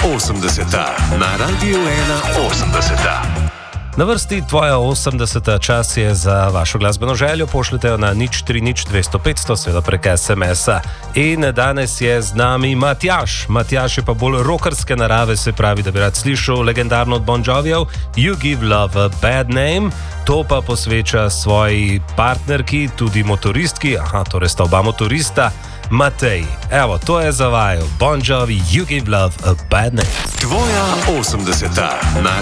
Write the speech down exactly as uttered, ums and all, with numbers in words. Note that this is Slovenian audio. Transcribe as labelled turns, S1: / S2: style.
S1: osemdeseta na Radiu ena osemdeseta.
S2: Na vrsti tvoja osemdeseta, čas je za vašo glasbeno željo, pošljite jo na nič tri nič dvesto petsto, seveda prek es em es-a. In danes je z nami Matjaž. Matjaž je pa bolj rockerske narave, se pravi, da bi rad slišal legendarno od Bon Jovijev You Give Love a Bad Name. To pa posveča svoji partnerki, tudi motoristki, aha, torej sta oba motorista, Matej. Evo, to je za vaju. Bon Jovi, You Give Love a Bad Name.
S1: Tvoja osemdeseta na